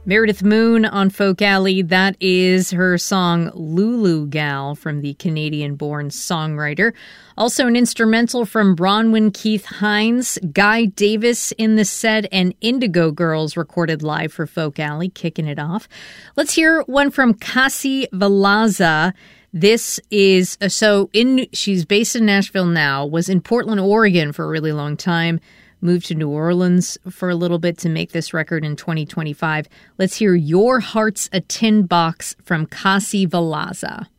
Meredith Moon on Folk Alley. That is her song Lulu Gal from the Canadian-born songwriter. Also an instrumental from Bronwyn Keith Hines, Guy Davis in the set, and Indigo Girls recorded live for Folk Alley, kicking it off. Let's hear one from Kasi Valaza. This is, she's based in Nashville now, was in Portland, Oregon for a really long time. Moved to New Orleans for a little bit to make this record in 2025. Let's hear Your Heart's a Tin Box from Kasi Valaza.